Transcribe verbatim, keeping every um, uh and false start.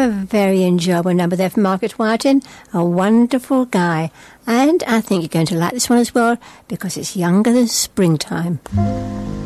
a very enjoyable number there from Margaret Whiting, a wonderful guy. And I think you're going to like this one as well because it's Younger Than Springtime.